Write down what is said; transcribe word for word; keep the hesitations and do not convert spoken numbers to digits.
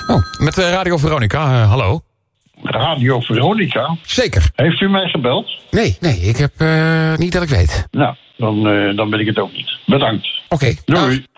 Oh, met uh, Radio Veronica, uh, hallo. Radio Veronica? Zeker. Heeft u mij gebeld? Nee, nee, ik heb uh, niet dat ik weet. Nou, dan, uh, dan ben ik het ook niet. Bedankt. Oké. Okay, doei.